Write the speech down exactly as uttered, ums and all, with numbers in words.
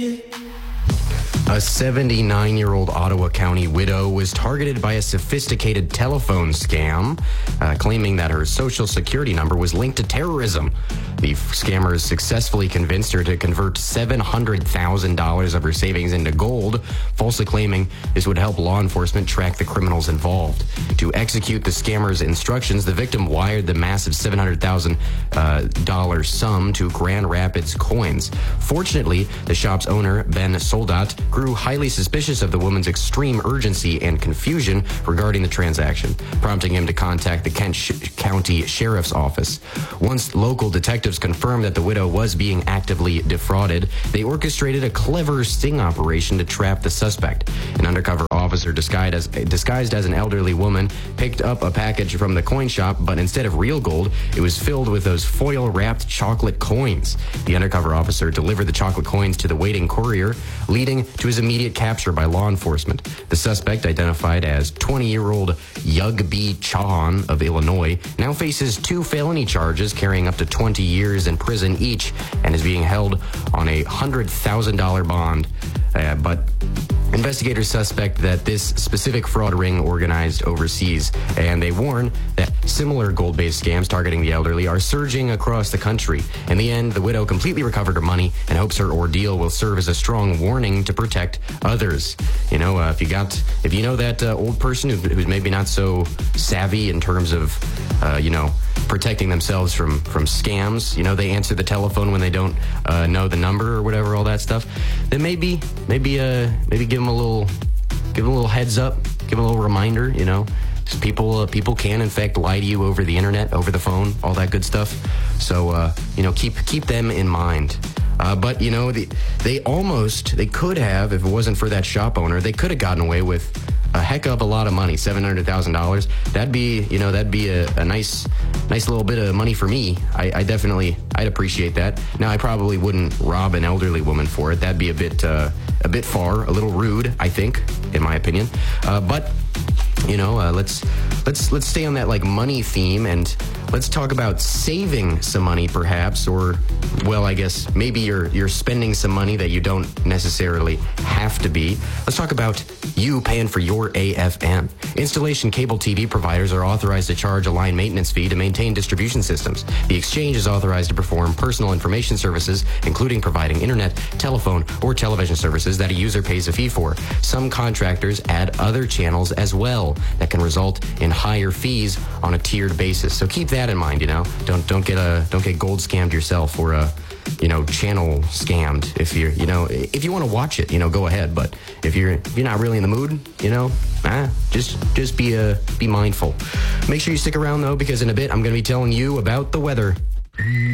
A seventy-nine-year-old Ottawa County widow was targeted by a sophisticated telephone scam, uh, claiming that her social security number was linked to terrorism. The scammers successfully convinced her to convert seven hundred thousand dollars of her savings into gold, falsely claiming this would help law enforcement track the criminals involved. To execute the scammer's instructions, the victim wired the massive seven hundred thousand dollars uh, sum to Grand Rapids Coins. Fortunately, the shop's owner, Ben Soldat, grew highly suspicious of the woman's extreme urgency and confusion regarding the transaction, prompting him to contact the Kent Sh- County Sheriff's Office. Once local detectives confirmed that the widow was being actively defrauded, they orchestrated a clever sting operation to trap the suspect. An undercover officer disguised as, disguised as an elderly woman picked up a package from the coin shop, but instead of real gold, it was filled with those foil-wrapped chocolate coins. The undercover officer delivered the chocolate coins to the waiting courier, leading to his immediate capture by law enforcement. The suspect, identified as twenty-year-old Yug B. Chauhan of Illinois, now faces two felony charges carrying up to twenty years in prison each and is being held on a one hundred thousand dollars bond. Uh, but investigators suspect that this specific fraud ring organized overseas, and they warn that similar gold-based scams targeting the elderly are surging across the country. In the end, the widow completely recovered her money and hopes her ordeal will serve as a strong warning to protect others. You know, uh, if you got, if you know that uh, old person who, who's maybe not so savvy in terms of, uh, you know, protecting themselves from, from scams, you know, they answer the telephone when they don't uh, know the number or whatever, all that stuff, then maybe, maybe, uh, maybe give them a little, give them a little heads up, give them a little reminder, you know. Just people, uh, people can in fact lie to you over the internet, over the phone, all that good stuff. So, uh, you know, keep, keep them in mind. Uh, but, you know, the, they almost, they could have, if it wasn't for that shop owner, they could have gotten away with a heck of a lot of money, seven hundred thousand dollars. That'd be, you know, that'd be a, a nice, nice little bit of money for me. I, I definitely, I'd appreciate that. Now, I probably wouldn't rob an elderly woman for it. That'd be a bit, uh, a bit far, a little rude, I think, in my opinion. Uh, but, you know, uh, let's, let's, let's stay on that like money theme, and let's talk about saving some money, perhaps, or, well, I guess maybe you're you're spending some money that you don't necessarily have to be. Let's talk about you paying for your A F M. Installation cable T V providers are authorized to charge a line maintenance fee to maintain distribution systems. The exchange is authorized to perform personal information services, including providing internet, telephone, or television services that a user pays a fee for. Some contractors add other channels as well that can result in higher fees on a tiered basis. So keep that in mind, you know. Don't don't get a don't get gold scammed yourself, or a you know channel scammed. If you're you know if you want to watch it, you know, go ahead. But if you're if you're not really in the mood, you know, ah, just just be uh be mindful. Make sure you stick around though, because in a bit I'm going to be telling you about the weather.